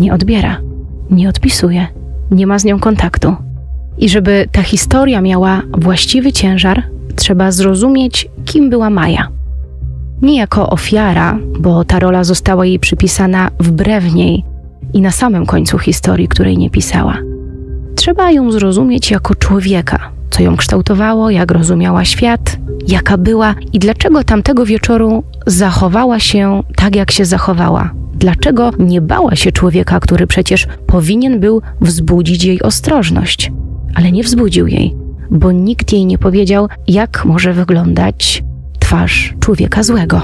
nie odbiera, nie odpisuje, nie ma z nią kontaktu. I żeby ta historia miała właściwy ciężar, trzeba zrozumieć, kim była Maja. Nie jako ofiara, bo ta rola została jej przypisana wbrew niej i na samym końcu historii, której nie pisała. Trzeba ją zrozumieć jako człowieka, co ją kształtowało, jak rozumiała świat, jaka była i dlaczego tamtego wieczoru zachowała się tak, jak się zachowała. Dlaczego nie bała się człowieka, który przecież powinien był wzbudzić jej ostrożność, ale nie wzbudził jej, bo nikt jej nie powiedział, jak może wyglądać twarz człowieka złego.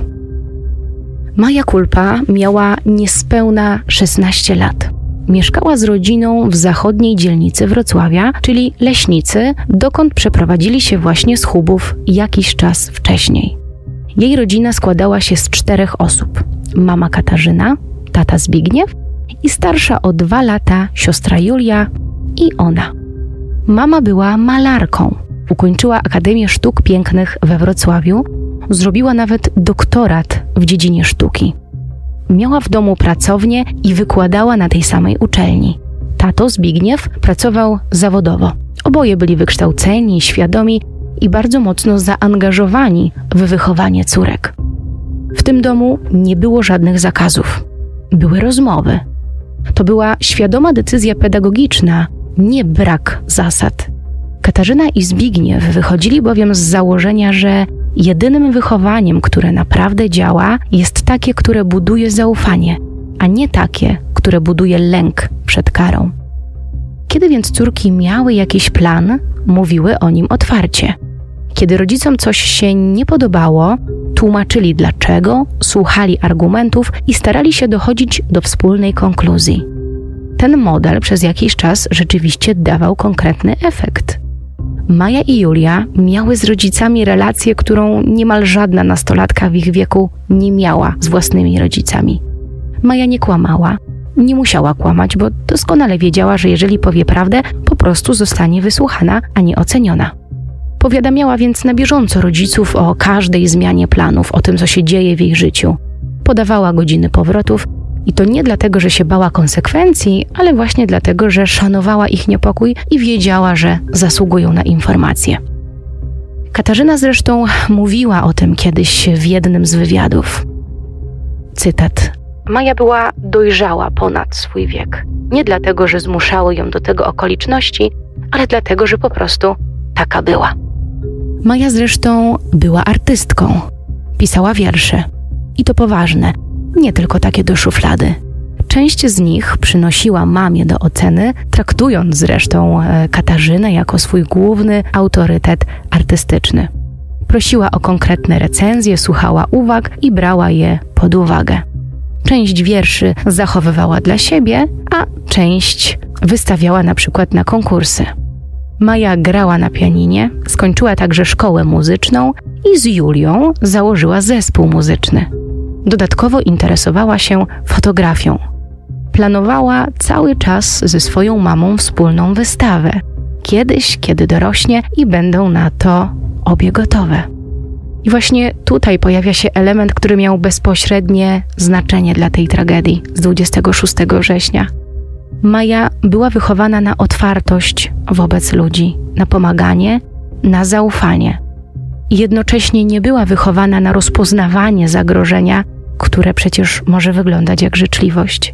Maja Kulpa miała niespełna 16 lat. Mieszkała z rodziną w zachodniej dzielnicy Wrocławia, czyli Leśnicy, dokąd przeprowadzili się właśnie z Chubów jakiś czas wcześniej. Jej rodzina składała się z 4 osób. Mama Katarzyna, tata Zbigniew i starsza o 2 lata siostra Julia i ona. Mama była malarką. Ukończyła Akademię Sztuk Pięknych we Wrocławiu, zrobiła nawet doktorat w dziedzinie sztuki. Miała w domu pracownię i wykładała na tej samej uczelni. Tato Zbigniew pracował zawodowo. Oboje byli wykształceni, świadomi i bardzo mocno zaangażowani w wychowanie córek. W tym domu nie było żadnych zakazów. Były rozmowy. To była świadoma decyzja pedagogiczna, nie brak zasad. Katarzyna i Zbigniew wychodzili bowiem z założenia, że jedynym wychowaniem, które naprawdę działa, jest takie, które buduje zaufanie, a nie takie, które buduje lęk przed karą. Kiedy więc córki miały jakiś plan, mówiły o nim otwarcie. Kiedy rodzicom coś się nie podobało, tłumaczyli dlaczego, słuchali argumentów i starali się dochodzić do wspólnej konkluzji. Ten model przez jakiś czas rzeczywiście dawał konkretny efekt. Maja i Julia miały z rodzicami relację, którą niemal żadna nastolatka w ich wieku nie miała z własnymi rodzicami. Maja nie kłamała, nie musiała kłamać, bo doskonale wiedziała, że jeżeli powie prawdę, po prostu zostanie wysłuchana, a nie oceniona. Powiadamiała więc na bieżąco rodziców o każdej zmianie planów, o tym, co się dzieje w ich życiu. Podawała godziny powrotów i to nie dlatego, że się bała konsekwencji, ale właśnie dlatego, że szanowała ich niepokój i wiedziała, że zasługują na informacje. Katarzyna zresztą mówiła o tym kiedyś w jednym z wywiadów. Cytat. Maja była dojrzała ponad swój wiek. Nie dlatego, że zmuszały ją do tego okoliczności, ale dlatego, że po prostu taka była. Maja zresztą była artystką. Pisała wiersze. I to poważne, nie tylko takie do szuflady. Część z nich przynosiła mamie do oceny, traktując zresztą Katarzynę jako swój główny autorytet artystyczny. Prosiła o konkretne recenzje, słuchała uwag i brała je pod uwagę. Część wierszy zachowywała dla siebie, a część wystawiała na przykład na konkursy. Maja grała na pianinie, skończyła także szkołę muzyczną i z Julią założyła zespół muzyczny. Dodatkowo interesowała się fotografią. Planowała cały czas ze swoją mamą wspólną wystawę. Kiedyś, kiedy dorośnie i będą na to obie gotowe. I właśnie tutaj pojawia się element, który miał bezpośrednie znaczenie dla tej tragedii z 26 września. Maja była wychowana na otwartość wobec ludzi, na pomaganie, na zaufanie. I jednocześnie nie była wychowana na rozpoznawanie zagrożenia, które przecież może wyglądać jak życzliwość.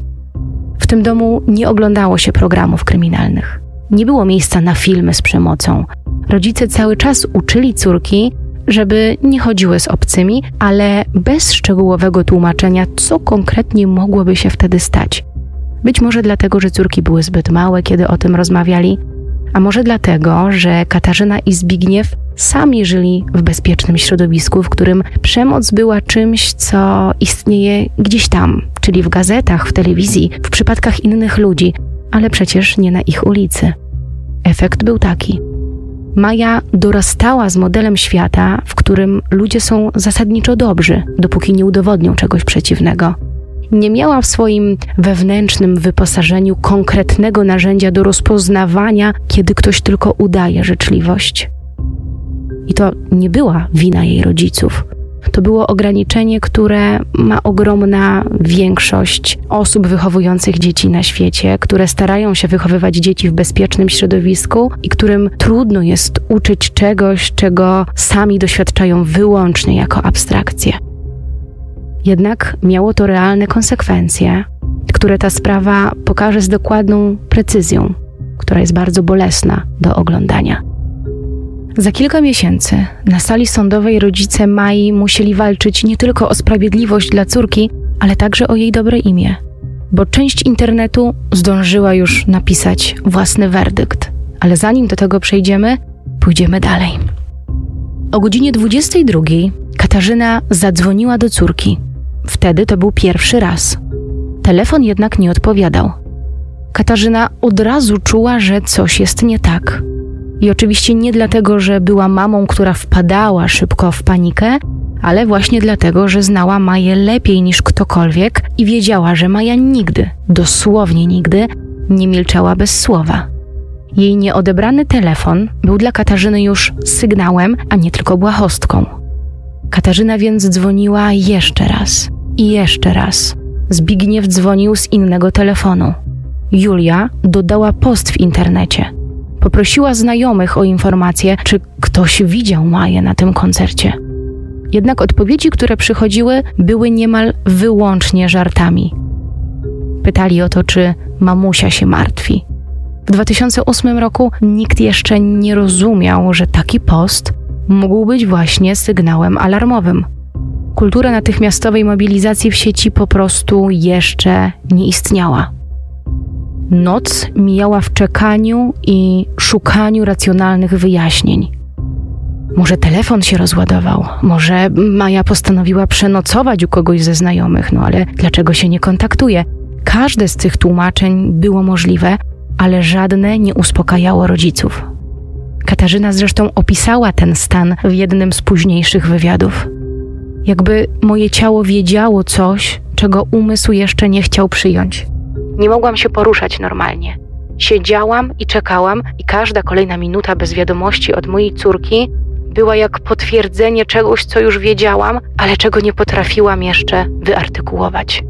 W tym domu nie oglądało się programów kryminalnych. Nie było miejsca na filmy z przemocą. Rodzice cały czas uczyli córki, żeby nie chodziły z obcymi, ale bez szczegółowego tłumaczenia, co konkretnie mogłoby się wtedy stać. Być może dlatego, że córki były zbyt małe, kiedy o tym rozmawiali, a może dlatego, że Katarzyna i Zbigniew sami żyli w bezpiecznym środowisku, w którym przemoc była czymś, co istnieje gdzieś tam, czyli w gazetach, w telewizji, w przypadkach innych ludzi, ale przecież nie na ich ulicy. Efekt był taki. Maja dorastała z modelem świata, w którym ludzie są zasadniczo dobrzy, dopóki nie udowodnią czegoś przeciwnego. Nie miała w swoim wewnętrznym wyposażeniu konkretnego narzędzia do rozpoznawania, kiedy ktoś tylko udaje życzliwość. I to nie była wina jej rodziców. To było ograniczenie, które ma ogromna większość osób wychowujących dzieci na świecie, które starają się wychowywać dzieci w bezpiecznym środowisku i którym trudno jest uczyć czegoś, czego sami doświadczają wyłącznie jako abstrakcję. Jednak miało to realne konsekwencje, które ta sprawa pokaże z dokładną precyzją, która jest bardzo bolesna do oglądania. Za kilka miesięcy na sali sądowej rodzice Mai musieli walczyć nie tylko o sprawiedliwość dla córki, ale także o jej dobre imię, bo część internetu zdążyła już napisać własny werdykt. Ale zanim do tego przejdziemy, pójdziemy dalej. O godzinie 22 Katarzyna zadzwoniła do córki. Wtedy to był pierwszy raz. Telefon jednak nie odpowiadał. Katarzyna od razu czuła, że coś jest nie tak. I oczywiście nie dlatego, że była mamą, która wpadała szybko w panikę, ale właśnie dlatego, że znała Maję lepiej niż ktokolwiek i wiedziała, że Maja nigdy, dosłownie nigdy, nie milczała bez słowa. Jej nieodebrany telefon był dla Katarzyny już sygnałem, a nie tylko błahostką. Katarzyna więc dzwoniła jeszcze raz i jeszcze raz. Zbigniew dzwonił z innego telefonu. Julia dodała post w internecie. Poprosiła znajomych o informację, czy ktoś widział Maję na tym koncercie. Jednak odpowiedzi, które przychodziły, były niemal wyłącznie żartami. Pytali o to, czy mamusia się martwi. W 2008 roku nikt jeszcze nie rozumiał, że taki post mógł być właśnie sygnałem alarmowym. Kultura natychmiastowej mobilizacji w sieci po prostu jeszcze nie istniała. Noc mijała w czekaniu i szukaniu racjonalnych wyjaśnień. Może telefon się rozładował, może Maja postanowiła przenocować u kogoś ze znajomych, ale dlaczego się nie kontaktuje? Każde z tych tłumaczeń było możliwe, ale żadne nie uspokajało rodziców. Katarzyna zresztą opisała ten stan w jednym z późniejszych wywiadów. Jakby moje ciało wiedziało coś, czego umysł jeszcze nie chciał przyjąć. Nie mogłam się poruszać normalnie. Siedziałam i czekałam i każda kolejna minuta bez wiadomości od mojej córki była jak potwierdzenie czegoś, co już wiedziałam, ale czego nie potrafiłam jeszcze wyartykułować.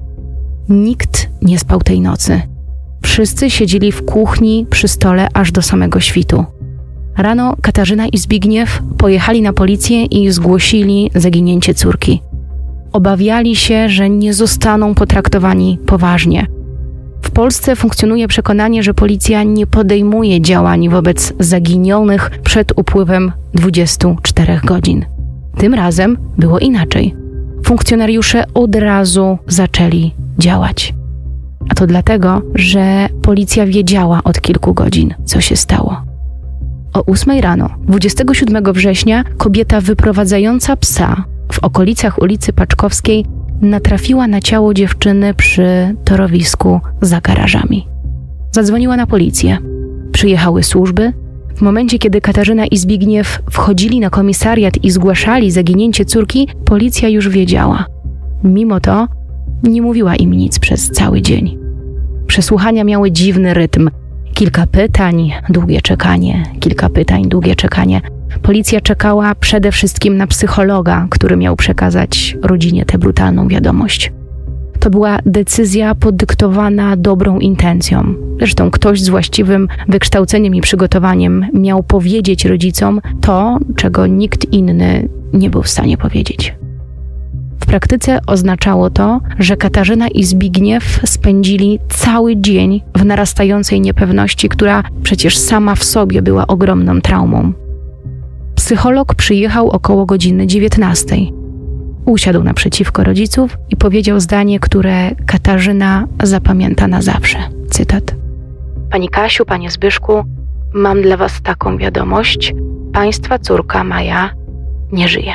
Nikt nie spał tej nocy. Wszyscy siedzieli w kuchni przy stole aż do samego świtu. Rano Katarzyna i Zbigniew pojechali na policję i zgłosili zaginięcie córki. Obawiali się, że nie zostaną potraktowani poważnie. W Polsce funkcjonuje przekonanie, że policja nie podejmuje działań wobec zaginionych przed upływem 24 godzin. Tym razem było inaczej. Funkcjonariusze od razu zaczęli działać. A to dlatego, że policja wiedziała od kilku godzin, co się stało. O 8 rano, 27 września, kobieta wyprowadzająca psa w okolicach ulicy Paczkowskiej natrafiła na ciało dziewczyny przy torowisku za garażami. Zadzwoniła na policję. Przyjechały służby. W momencie, kiedy Katarzyna i Zbigniew wchodzili na komisariat i zgłaszali zaginięcie córki, policja już wiedziała. Mimo to nie mówiła im nic przez cały dzień. Przesłuchania miały dziwny rytm. Kilka pytań, długie czekanie, kilka pytań, długie czekanie. Policja czekała przede wszystkim na psychologa, który miał przekazać rodzinie tę brutalną wiadomość. To była decyzja podyktowana dobrą intencją. Zresztą ktoś z właściwym wykształceniem i przygotowaniem miał powiedzieć rodzicom to, czego nikt inny nie był w stanie powiedzieć. W praktyce oznaczało to, że Katarzyna i Zbigniew spędzili cały dzień w narastającej niepewności, która przecież sama w sobie była ogromną traumą. Psycholog przyjechał około godziny 19. Usiadł naprzeciwko rodziców i powiedział zdanie, które Katarzyna zapamięta na zawsze. Cytat. Pani Kasiu, panie Zbyszku, mam dla was taką wiadomość. Państwa córka Maja nie żyje.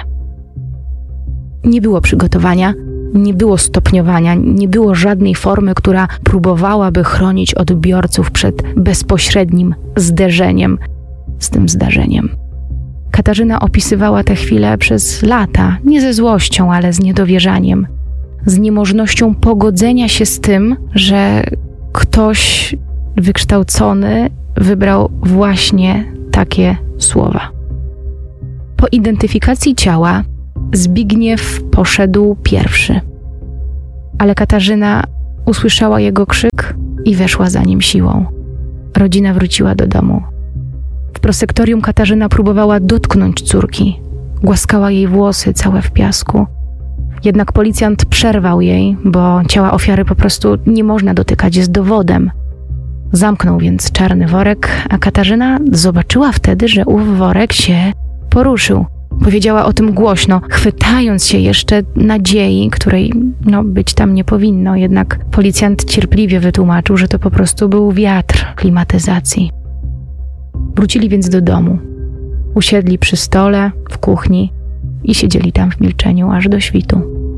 Nie było przygotowania, nie było stopniowania, nie było żadnej formy, która próbowałaby chronić odbiorców przed bezpośrednim zderzeniem z tym zdarzeniem. Katarzyna opisywała tę chwilę przez lata, nie ze złością, ale z niedowierzaniem, z niemożnością pogodzenia się z tym, że ktoś wykształcony wybrał właśnie takie słowa. Po identyfikacji ciała Zbigniew poszedł pierwszy. Ale Katarzyna usłyszała jego krzyk i weszła za nim siłą. Rodzina wróciła do domu. W prosektorium Katarzyna próbowała dotknąć córki. Głaskała jej włosy całe w piasku. Jednak policjant przerwał jej, bo ciała ofiary po prostu nie można dotykać, jest dowodem. Zamknął więc czarny worek, a Katarzyna zobaczyła wtedy, że ów worek się poruszył. Powiedziała o tym głośno, chwytając się jeszcze nadziei, której być tam nie powinno. Jednak policjant cierpliwie wytłumaczył, że to po prostu był wiatr klimatyzacji. Wrócili więc do domu. Usiedli przy stole, w kuchni i siedzieli tam w milczeniu aż do świtu.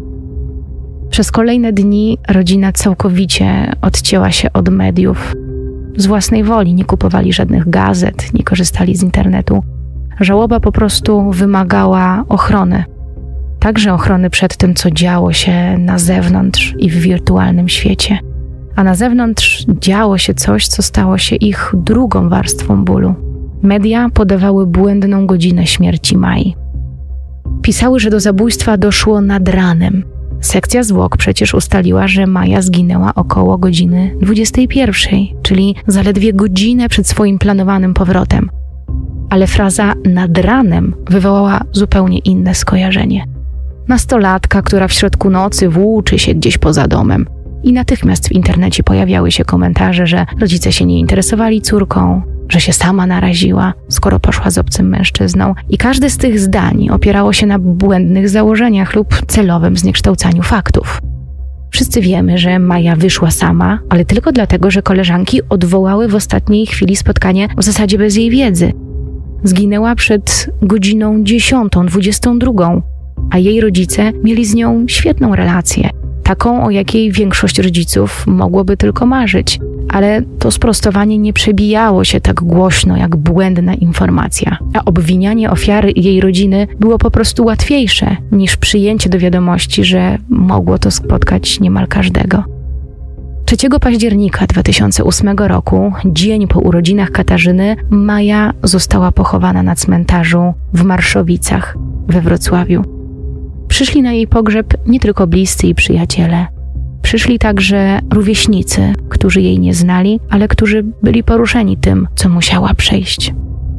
Przez kolejne dni rodzina całkowicie odcięła się od mediów. Z własnej woli nie kupowali żadnych gazet, nie korzystali z internetu. Żałoba po prostu wymagała ochrony. Także ochrony przed tym, co działo się na zewnątrz i w wirtualnym świecie. A na zewnątrz działo się coś, co stało się ich drugą warstwą bólu. Media podawały błędną godzinę śmierci Mai. Pisały, że do zabójstwa doszło nad ranem. Sekcja zwłok przecież ustaliła, że Maja zginęła około godziny 21, czyli zaledwie godzinę przed swoim planowanym powrotem. Ale fraza nad ranem wywołała zupełnie inne skojarzenie. Nastolatka, która w środku nocy włóczy się gdzieś poza domem. I natychmiast w internecie pojawiały się komentarze, że rodzice się nie interesowali córką, że się sama naraziła, skoro poszła z obcym mężczyzną. I każde z tych zdań opierało się na błędnych założeniach lub celowym zniekształcaniu faktów. Wszyscy wiemy, że Maja wyszła sama, ale tylko dlatego, że koleżanki odwołały w ostatniej chwili spotkanie w zasadzie bez jej wiedzy. Zginęła przed godziną 10, 22, a jej rodzice mieli z nią świetną relację. Taką, o jakiej większość rodziców mogłoby tylko marzyć. Ale to sprostowanie nie przebijało się tak głośno jak błędna informacja. A obwinianie ofiary i jej rodziny było po prostu łatwiejsze niż przyjęcie do wiadomości, że mogło to spotkać niemal każdego. 3 października 2008 roku, dzień po urodzinach Katarzyny, Maja została pochowana na cmentarzu w Marszowicach we Wrocławiu. Przyszli na jej pogrzeb nie tylko bliscy i przyjaciele. Przyszli także rówieśnicy, którzy jej nie znali, ale którzy byli poruszeni tym, co musiała przejść.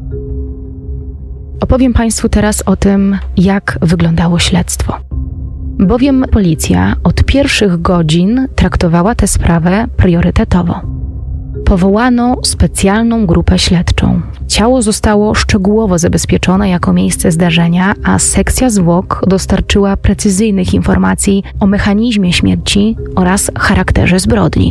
Opowiem Państwu teraz o tym, jak wyglądało śledztwo. Bowiem policja od pierwszych godzin traktowała tę sprawę priorytetowo. Powołano specjalną grupę śledczą. Ciało zostało szczegółowo zabezpieczone jako miejsce zdarzenia, a sekcja zwłok dostarczyła precyzyjnych informacji o mechanizmie śmierci oraz charakterze zbrodni.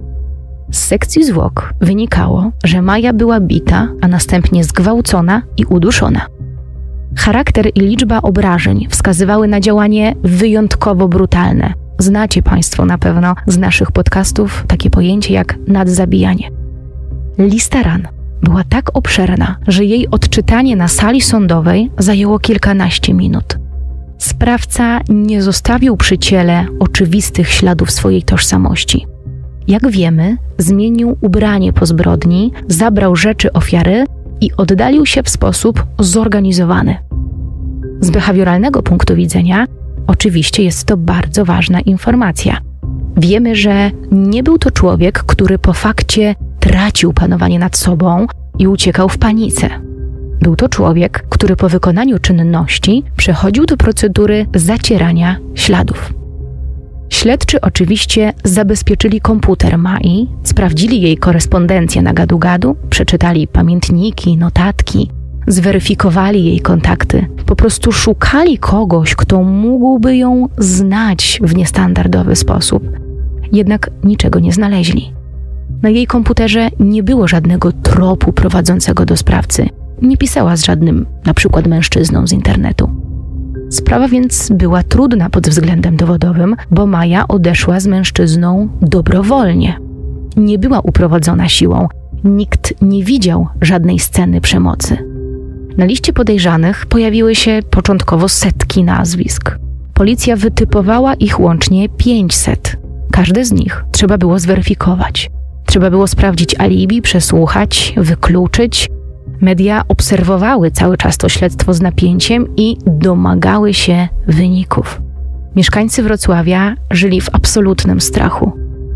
Z sekcji zwłok wynikało, że Maja była bita, a następnie zgwałcona i uduszona. Charakter i liczba obrażeń wskazywały na działanie wyjątkowo brutalne. Znacie Państwo na pewno z naszych podcastów takie pojęcie jak nadzabijanie. Lista ran była tak obszerna, że jej odczytanie na sali sądowej zajęło kilkanaście minut. Sprawca nie zostawił przy ciele oczywistych śladów swojej tożsamości. Jak wiemy, zmienił ubranie po zbrodni, zabrał rzeczy ofiary i oddalił się w sposób zorganizowany. Z behawioralnego punktu widzenia oczywiście jest to bardzo ważna informacja. Wiemy, że nie był to człowiek, który po fakcie tracił panowanie nad sobą i uciekał w panice. Był to człowiek, który po wykonaniu czynności przechodził do procedury zacierania śladów. Śledczy oczywiście zabezpieczyli komputer Mai, sprawdzili jej korespondencję na gadu-gadu, przeczytali pamiętniki, notatki, zweryfikowali jej kontakty. Po prostu szukali kogoś, kto mógłby ją znać w niestandardowy sposób. Jednak niczego nie znaleźli. Na jej komputerze nie było żadnego tropu prowadzącego do sprawcy. Nie pisała z żadnym, na przykład mężczyzną z internetu. Sprawa więc była trudna pod względem dowodowym, bo Maja odeszła z mężczyzną dobrowolnie. Nie była uprowadzona siłą. Nikt nie widział żadnej sceny przemocy. Na liście podejrzanych pojawiły się początkowo setki nazwisk. Policja wytypowała ich łącznie 500. Każde z nich trzeba było zweryfikować. Trzeba było sprawdzić alibi, przesłuchać, wykluczyć. Media obserwowały cały czas to śledztwo z napięciem i domagały się wyników. Mieszkańcy Wrocławia żyli w absolutnym strachu.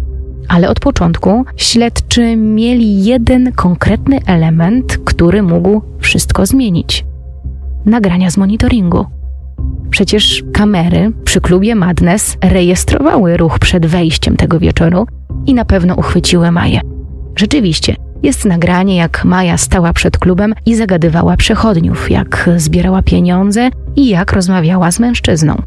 Ale od początku śledczy mieli jeden konkretny element, który mógł wszystko zmienić. Nagrania z monitoringu. Przecież kamery przy klubie Madness rejestrowały ruch przed wejściem tego wieczoru i na pewno uchwyciły Maję. Rzeczywiście, jest nagranie, jak Maja stała przed klubem i zagadywała przechodniów, jak zbierała pieniądze i jak rozmawiała z mężczyzną.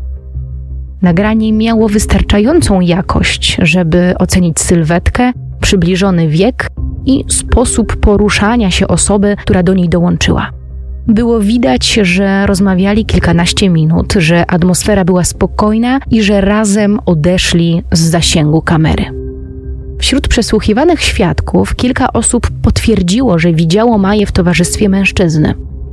Nagranie miało wystarczającą jakość, żeby ocenić sylwetkę, przybliżony wiek i sposób poruszania się osoby, która do niej dołączyła. Było widać, że rozmawiali kilkanaście minut, że atmosfera była spokojna i że razem odeszli z zasięgu kamery. Wśród przesłuchiwanych świadków kilka osób potwierdziło, że widziało Maję w towarzystwie mężczyzny.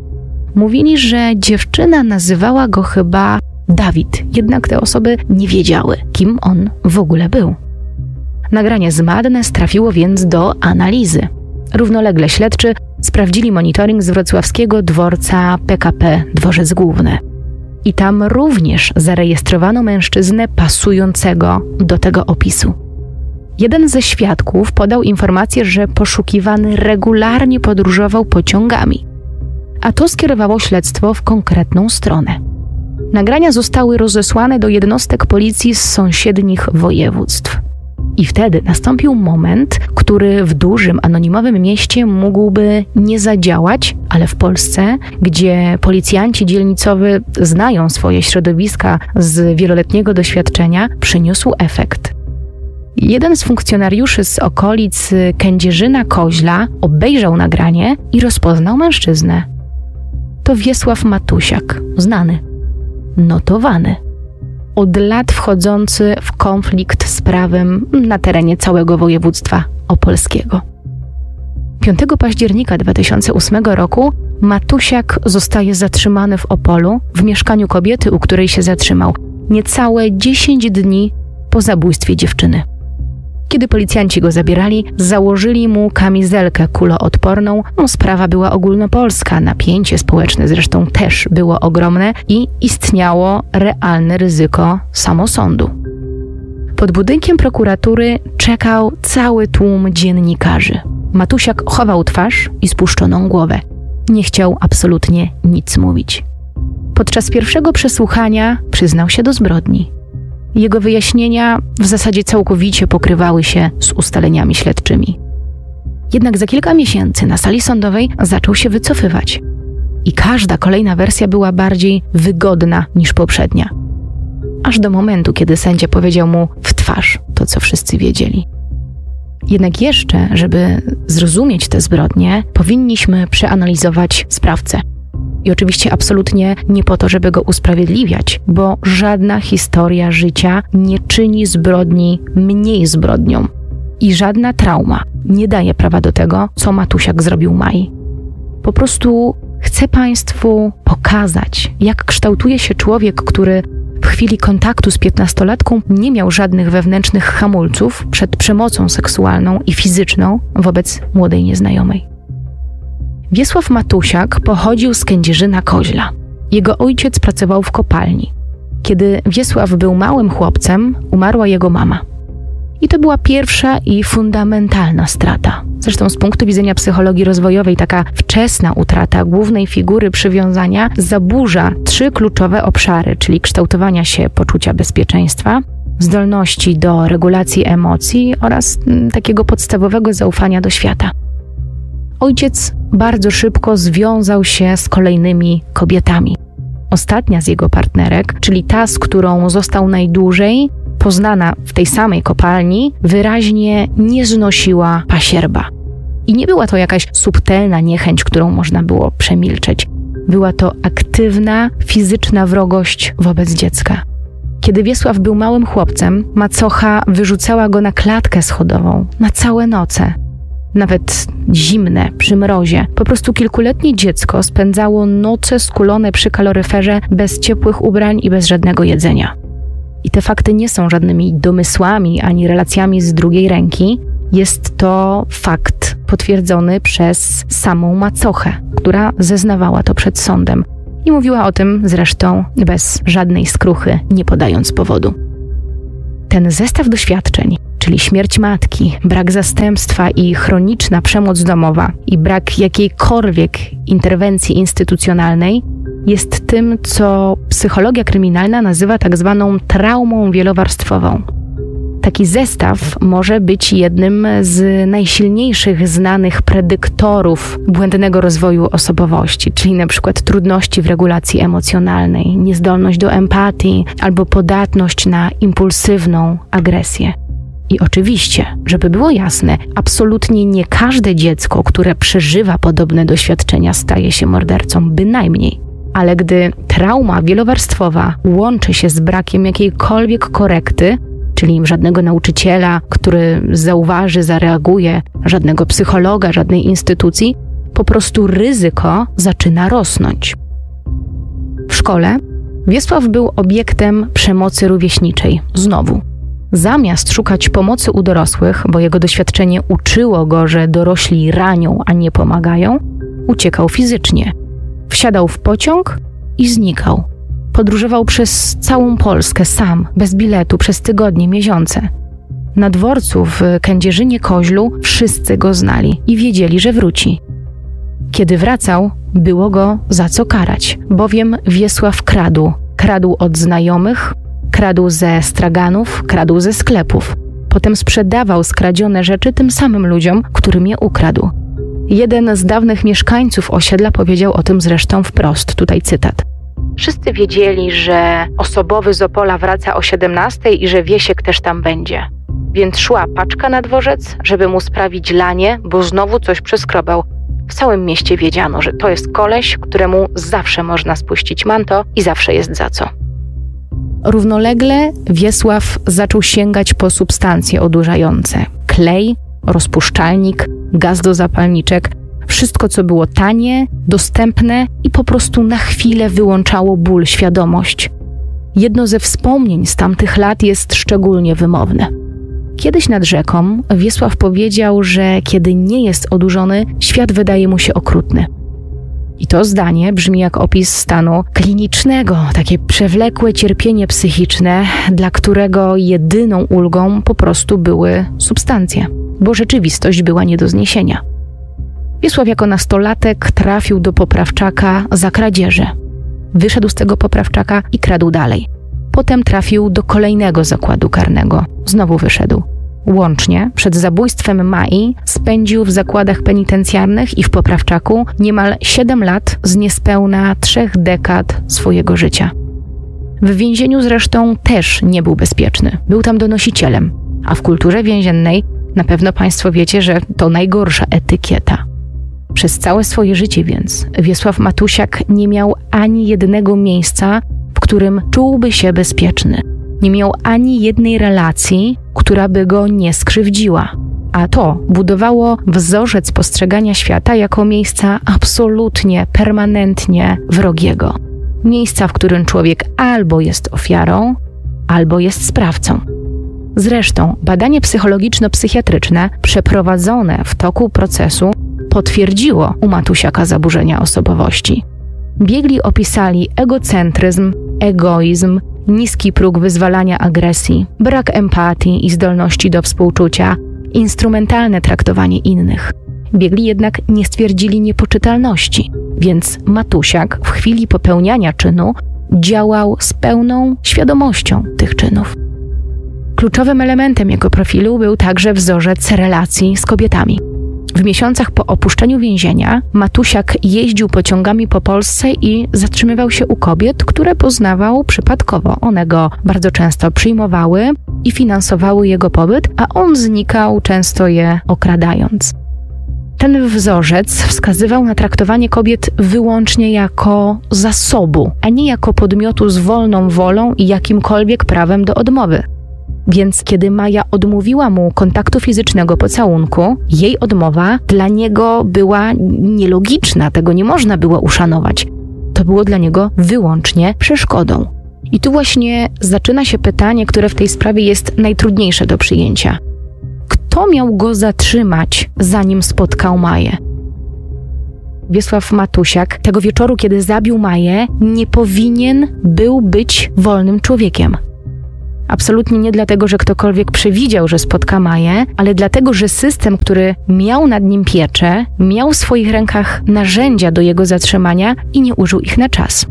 Mówili, że dziewczyna nazywała go chyba Dawid, jednak te osoby nie wiedziały, kim on w ogóle był. Nagranie z Madness trafiło więc do analizy. Równolegle śledczy sprawdzili monitoring z wrocławskiego dworca PKP Dworzec Główny. I tam również zarejestrowano mężczyznę pasującego do tego opisu. Jeden ze świadków podał informację, że poszukiwany regularnie podróżował pociągami, a to skierowało śledztwo w konkretną stronę. Nagrania zostały rozesłane do jednostek policji z sąsiednich województw. I wtedy nastąpił moment, który w dużym, anonimowym mieście mógłby nie zadziałać, ale w Polsce, gdzie policjanci dzielnicowi znają swoje środowiska z wieloletniego doświadczenia, przyniósł efekt. Jeden z funkcjonariuszy z okolic Kędzierzyna-Koźla obejrzał nagranie i rozpoznał mężczyznę. To Wiesław Matusiak, znany, notowany, od lat wchodzący w konflikt z prawem na terenie całego województwa opolskiego. 5 października 2008 roku Matusiak zostaje zatrzymany w Opolu w mieszkaniu kobiety, u której się zatrzymał, niecałe 10 dni po zabójstwie dziewczyny. Kiedy policjanci go zabierali, założyli mu kamizelkę kuloodporną. Sprawa była ogólnopolska, napięcie społeczne zresztą też było ogromne i istniało realne ryzyko samosądu. Pod budynkiem prokuratury czekał cały tłum dziennikarzy. Matusiak chował twarz i spuszczoną głowę. Nie chciał absolutnie nic mówić. Podczas pierwszego przesłuchania przyznał się do zbrodni. Jego wyjaśnienia w zasadzie całkowicie pokrywały się z ustaleniami śledczymi. Jednak za kilka miesięcy na sali sądowej zaczął się wycofywać. I każda kolejna wersja była bardziej wygodna niż poprzednia. Aż do momentu, kiedy sędzia powiedział mu w twarz to, co wszyscy wiedzieli. Jednak jeszcze, żeby zrozumieć te zbrodnie, powinniśmy przeanalizować sprawcę. I oczywiście absolutnie nie po to, żeby go usprawiedliwiać, bo żadna historia życia nie czyni zbrodni mniej zbrodnią. I żadna trauma nie daje prawa do tego, co Matusiak zrobił Mai. Po prostu chcę Państwu pokazać, jak kształtuje się człowiek, który w chwili kontaktu z 15-latką nie miał żadnych wewnętrznych hamulców przed przemocą seksualną i fizyczną wobec młodej nieznajomej. Wiesław Matusiak pochodził z Kędzierzyna-Koźla. Jego ojciec pracował w kopalni. Kiedy Wiesław był małym chłopcem, umarła jego mama. I to była pierwsza i fundamentalna strata. Zresztą z punktu widzenia psychologii rozwojowej taka wczesna utrata głównej figury przywiązania zaburza 3 kluczowe obszary, czyli kształtowania się poczucia bezpieczeństwa, zdolności do regulacji emocji oraz takiego podstawowego zaufania do świata. Ojciec bardzo szybko związał się z kolejnymi kobietami. Ostatnia z jego partnerek, czyli ta, z którą został najdłużej, poznana w tej samej kopalni, wyraźnie nie znosiła pasierba. I nie była to jakaś subtelna niechęć, którą można było przemilczeć. Była to aktywna, fizyczna wrogość wobec dziecka. Kiedy Wiesław był małym chłopcem, macocha wyrzucała go na klatkę schodową na całe noce. Nawet zimne, przy mrozie. Po prostu kilkuletnie dziecko spędzało noce skulone przy kaloryferze bez ciepłych ubrań i bez żadnego jedzenia. I te fakty nie są żadnymi domysłami ani relacjami z drugiej ręki. Jest to fakt potwierdzony przez samą macochę, która zeznawała to przed sądem i mówiła o tym zresztą bez żadnej skruchy, nie podając powodu. Ten zestaw doświadczeń, czyli śmierć matki, brak zastępstwa i chroniczna przemoc domowa i brak jakiejkolwiek interwencji instytucjonalnej, jest tym, co psychologia kryminalna nazywa tak zwaną traumą wielowarstwową. Taki zestaw może być jednym z najsilniejszych znanych predyktorów błędnego rozwoju osobowości, czyli na przykład trudności w regulacji emocjonalnej, niezdolność do empatii albo podatność na impulsywną agresję. I oczywiście, żeby było jasne, absolutnie nie każde dziecko, które przeżywa podobne doświadczenia, staje się mordercą, bynajmniej. Ale gdy trauma wielowarstwowa łączy się z brakiem jakiejkolwiek korekty, czyli żadnego nauczyciela, który zauważy, zareaguje, żadnego psychologa, żadnej instytucji, po prostu ryzyko zaczyna rosnąć. W szkole Wiesław był obiektem przemocy rówieśniczej. Znowu. Zamiast szukać pomocy u dorosłych, bo jego doświadczenie uczyło go, że dorośli ranią, a nie pomagają, uciekał fizycznie. Wsiadał w pociąg i znikał. Podróżował przez całą Polskę sam, bez biletu, przez tygodnie, miesiące. Na dworcu w Kędzierzynie-Koźlu wszyscy go znali i wiedzieli, że wróci. Kiedy wracał, było go za co karać, bowiem Wiesław kradł. Kradł od znajomych, kradł ze straganów, kradł ze sklepów. Potem sprzedawał skradzione rzeczy tym samym ludziom, którym je ukradł. Jeden z dawnych mieszkańców osiedla powiedział o tym zresztą wprost, tutaj cytat. Wszyscy wiedzieli, że osobowy z Opola wraca o 17 i że Wiesiek też tam będzie. Więc szła paczka na dworzec, żeby mu sprawić lanie, bo znowu coś przeskrobał. W całym mieście wiedziano, że to jest koleś, któremu zawsze można spuścić manto i zawsze jest za co. Równolegle Wiesław zaczął sięgać po substancje odurzające. Klej, rozpuszczalnik, gaz do zapalniczek, wszystko co było tanie, dostępne i po prostu na chwilę wyłączało ból, świadomość. Jedno ze wspomnień z tamtych lat jest szczególnie wymowne. Kiedyś nad rzeką Wiesław powiedział, że kiedy nie jest odurzony, świat wydaje mu się okrutny. I to zdanie brzmi jak opis stanu klinicznego, takie przewlekłe cierpienie psychiczne, dla którego jedyną ulgą po prostu były substancje, bo rzeczywistość była nie do zniesienia. Wiesław jako nastolatek trafił do poprawczaka za kradzieże. Wyszedł z tego poprawczaka i kradł dalej. Potem trafił do kolejnego zakładu karnego. Znowu wyszedł. Łącznie przed zabójstwem Mai spędził w zakładach penitencjarnych i w poprawczaku niemal 7 lat z niespełna 3 dekad swojego życia. W więzieniu zresztą też nie był bezpieczny. Był tam donosicielem, a w kulturze więziennej na pewno Państwo wiecie, że to najgorsza etykieta. Przez całe swoje życie więc Wiesław Matusiak nie miał ani jednego miejsca, w którym czułby się bezpieczny. Nie miał ani jednej relacji, która by go nie skrzywdziła. A to budowało wzorzec postrzegania świata jako miejsca absolutnie, permanentnie wrogiego. Miejsca, w którym człowiek albo jest ofiarą, albo jest sprawcą. Zresztą badanie psychologiczno-psychiatryczne przeprowadzone w toku procesu potwierdziło u Matusiaka zaburzenia osobowości. Biegli opisali egocentryzm, egoizm, niski próg wyzwalania agresji, brak empatii i zdolności do współczucia, instrumentalne traktowanie innych. Biegli jednak nie stwierdzili niepoczytalności, więc Matusiak w chwili popełniania czynu działał z pełną świadomością tych czynów. Kluczowym elementem jego profilu był także wzorzec relacji z kobietami. W miesiącach po opuszczeniu więzienia Matusiak jeździł pociągami po Polsce i zatrzymywał się u kobiet, które poznawał przypadkowo. One go bardzo często przyjmowały i finansowały jego pobyt, a on znikał, często je okradając. Ten wzorzec wskazywał na traktowanie kobiet wyłącznie jako zasobu, a nie jako podmiotu z wolną wolą i jakimkolwiek prawem do odmowy. Więc kiedy Maja odmówiła mu kontaktu fizycznego, pocałunku, jej odmowa dla niego była nielogiczna, tego nie można było uszanować. To było dla niego wyłącznie przeszkodą. I tu właśnie zaczyna się pytanie, które w tej sprawie jest najtrudniejsze do przyjęcia. Kto kto miał go zatrzymać, zanim spotkał Maję. Wiesław Matusiak tego wieczoru, kiedy zabił Maję, nie powinien był być wolnym człowiekiem. Absolutnie nie dlatego, że ktokolwiek przewidział, że spotka Maję, ale dlatego, że system, który miał nad nim pieczę, miał w swoich rękach narzędzia do jego zatrzymania i nie użył ich na czas.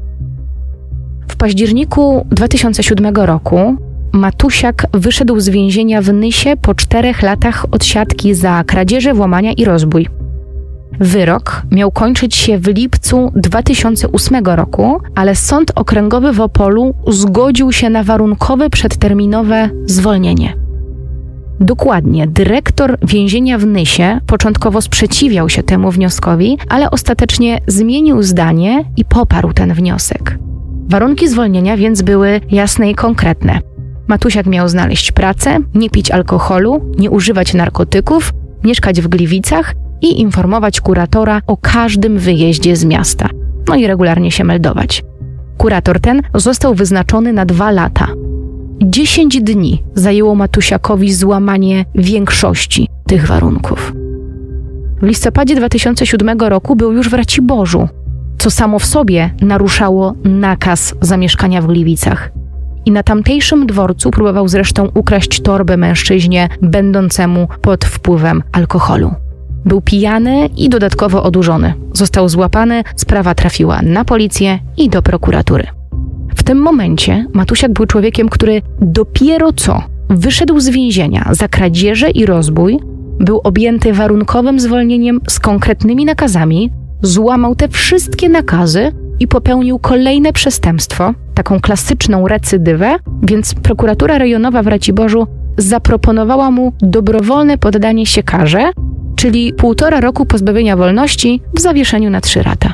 W październiku 2007 roku Matusiak wyszedł z więzienia w Nysie po 4 latach odsiadki za kradzieże, włamania i rozbój. Wyrok miał kończyć się w lipcu 2008 roku, ale Sąd Okręgowy w Opolu zgodził się na warunkowe przedterminowe zwolnienie. Dokładnie, dyrektor więzienia w Nysie początkowo sprzeciwiał się temu wnioskowi, ale ostatecznie zmienił zdanie i poparł ten wniosek. Warunki zwolnienia więc były jasne i konkretne. Matusiak miał znaleźć pracę, nie pić alkoholu, nie używać narkotyków, mieszkać w Gliwicach i informować kuratora o każdym wyjeździe z miasta. No i regularnie się meldować. Kurator ten został wyznaczony na 2 lata. 10 dni zajęło Matusiakowi złamanie większości tych warunków. W listopadzie 2007 roku był już w Raciborzu, co samo w sobie naruszało nakaz zamieszkania w Gliwicach. I na tamtejszym dworcu próbował zresztą ukraść torbę mężczyźnie będącemu pod wpływem alkoholu. Był pijany i dodatkowo odurzony. Został złapany, sprawa trafiła na policję i do prokuratury. W tym momencie Matusiak był człowiekiem, który dopiero co wyszedł z więzienia za kradzieże i rozbój, był objęty warunkowym zwolnieniem z konkretnymi nakazami, złamał te wszystkie nakazy i popełnił kolejne przestępstwo, taką klasyczną recydywę, więc prokuratura rejonowa w Raciborzu zaproponowała mu dobrowolne poddanie się karze, czyli 1,5 roku pozbawienia wolności w zawieszeniu na 3 lata.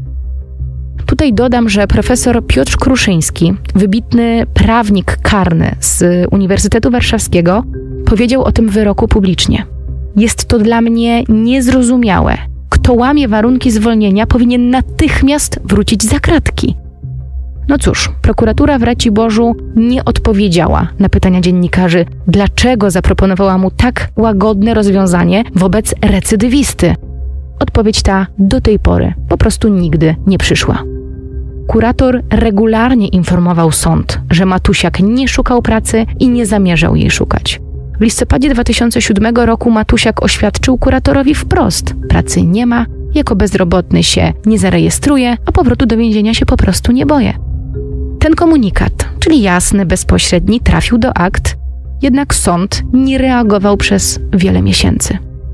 Tutaj dodam, że profesor Piotr Kruszyński, wybitny prawnik karny z Uniwersytetu Warszawskiego, powiedział o tym wyroku publicznie. Jest to dla mnie niezrozumiałe. Kto łamie warunki zwolnienia, powinien natychmiast wrócić za kratki. No cóż, prokuratura w Raciborzu nie odpowiedziała na pytania dziennikarzy, dlaczego zaproponowała mu tak łagodne rozwiązanie wobec recydywisty. Odpowiedź ta do tej pory po prostu nigdy nie przyszła. Kurator regularnie informował sąd, że Matusiak nie szukał pracy i nie zamierzał jej szukać. W listopadzie 2007 roku Matusiak oświadczył kuratorowi wprost: pracy nie ma, jako bezrobotny się nie zarejestruje, a powrotu do więzienia się po prostu nie boję. Ten komunikat, czyli jasny, bezpośredni, trafił do akt, jednak sąd nie reagował przez wiele miesięcy.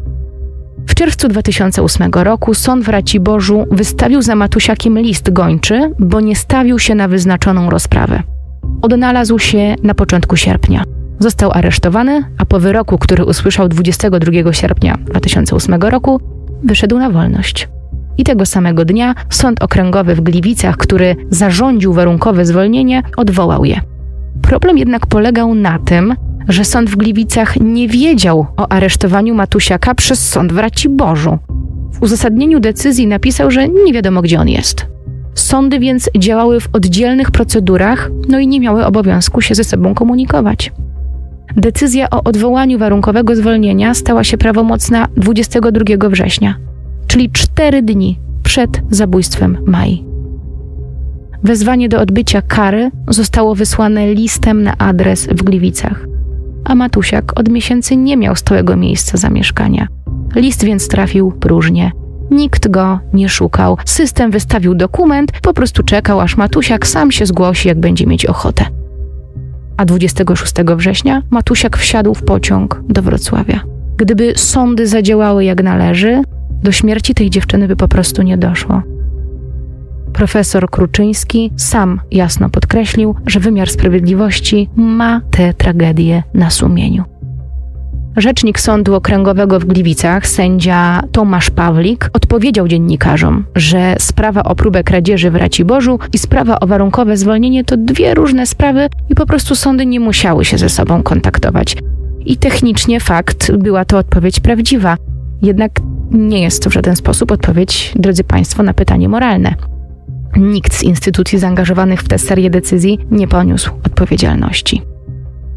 W czerwcu 2008 roku sąd w Raciborzu wystawił za Matusiakiem list gończy, bo nie stawił się na wyznaczoną rozprawę. Odnalazł się na początku sierpnia. Został aresztowany, a po wyroku, który usłyszał 22 sierpnia 2008 roku, wyszedł na wolność. I tego samego dnia Sąd Okręgowy w Gliwicach, który zarządził warunkowe zwolnienie, odwołał je. Problem jednak polegał na tym, że sąd w Gliwicach nie wiedział o aresztowaniu Matusiaka przez sąd w Raciborzu. W uzasadnieniu decyzji napisał, że nie wiadomo, gdzie on jest. Sądy więc działały w oddzielnych procedurach, no i nie miały obowiązku się ze sobą komunikować. Decyzja o odwołaniu warunkowego zwolnienia stała się prawomocna 22 września, czyli 4 dni przed zabójstwem Mai. Wezwanie do odbycia kary zostało wysłane listem na adres w Gliwicach, a Matusiak od miesięcy nie miał stałego miejsca zamieszkania. List więc trafił próżnie. Nikt go nie szukał. System wystawił dokument, po prostu czekał, aż Matusiak sam się zgłosi, jak będzie mieć ochotę. A 26 września Matusiak wsiadł w pociąg do Wrocławia. Gdyby sądy zadziałały jak należy, do śmierci tej dziewczyny by po prostu nie doszło. Profesor Kruczyński sam jasno podkreślił, że wymiar sprawiedliwości ma tę tragedię na sumieniu. Rzecznik Sądu Okręgowego w Gliwicach, sędzia Tomasz Pawlik, odpowiedział dziennikarzom, że sprawa o próbę kradzieży w Raciborzu i sprawa o warunkowe zwolnienie to 2 różne sprawy i po prostu sądy nie musiały się ze sobą kontaktować. I technicznie fakt, była to odpowiedź prawdziwa. Jednak nie jest to w żaden sposób odpowiedź, drodzy Państwo, na pytanie moralne. Nikt z instytucji zaangażowanych w tę serię decyzji nie poniósł odpowiedzialności.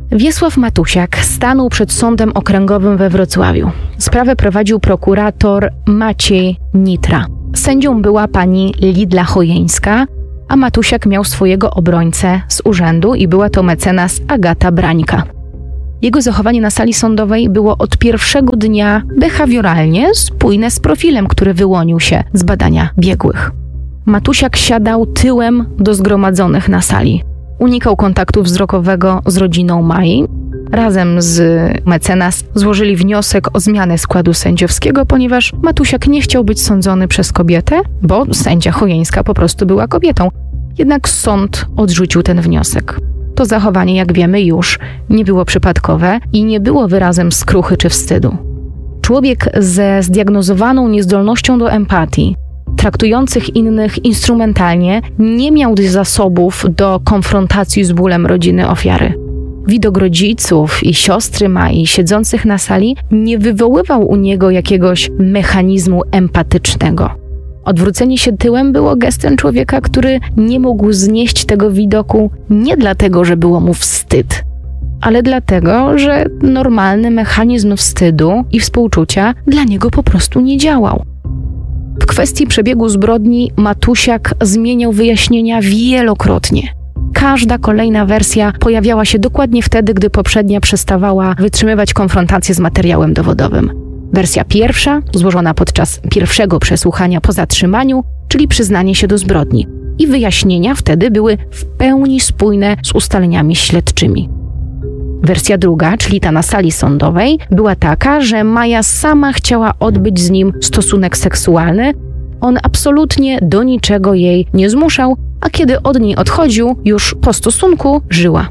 Wiesław Matusiak stanął przed Sądem Okręgowym we Wrocławiu. Sprawę prowadził prokurator Maciej Nitra. Sędzią była pani Lidla Chojeńska, a Matusiak miał swojego obrońcę z urzędu i była to mecenas Agata Brańka. Jego zachowanie na sali sądowej było od pierwszego dnia behawioralnie spójne z profilem, który wyłonił się z badania biegłych. Matusiak siadał tyłem do zgromadzonych na sali. Unikał kontaktu wzrokowego z rodziną Mai. Razem z mecenas złożyli wniosek o zmianę składu sędziowskiego, ponieważ Matusiak nie chciał być sądzony przez kobietę, bo sędzia Chojeńska po prostu była kobietą. Jednak sąd odrzucił ten wniosek. To zachowanie, jak wiemy, już nie było przypadkowe i nie było wyrazem skruchy czy wstydu. Człowiek ze zdiagnozowaną niezdolnością do empatii, traktujących innych instrumentalnie, nie miał zasobów do konfrontacji z bólem rodziny ofiary. Widok rodziców i siostry Mai siedzących na sali nie wywoływał u niego jakiegoś mechanizmu empatycznego. Odwrócenie się tyłem było gestem człowieka, który nie mógł znieść tego widoku nie dlatego, że było mu wstyd, ale dlatego, że normalny mechanizm wstydu i współczucia dla niego po prostu nie działał. W kwestii przebiegu zbrodni Matusiak zmieniał wyjaśnienia wielokrotnie. Każda kolejna wersja pojawiała się dokładnie wtedy, gdy poprzednia przestawała wytrzymywać konfrontację z materiałem dowodowym. Wersja pierwsza, złożona podczas pierwszego przesłuchania po zatrzymaniu, czyli przyznanie się do zbrodni. I wyjaśnienia wtedy były w pełni spójne z ustaleniami śledczymi. Wersja druga, czyli ta na sali sądowej, była taka, że Maja sama chciała odbyć z nim stosunek seksualny. On absolutnie do niczego jej nie zmuszał, a kiedy od niej odchodził, już po stosunku żyła.